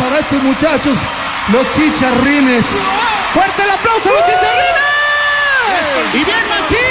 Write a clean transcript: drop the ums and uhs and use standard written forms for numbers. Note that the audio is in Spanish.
para estos muchachos, los chicharrines. ¡Fuerte el aplauso a los chicharrines! ¡Y bien, Machín!